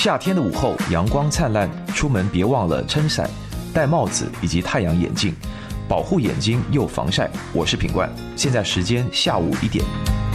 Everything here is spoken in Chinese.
夏天的午后，阳光灿烂，出门别忘了撑伞、戴帽子以及太阳眼镜，保护眼睛又防晒。我是品冠，现在时间下午1点。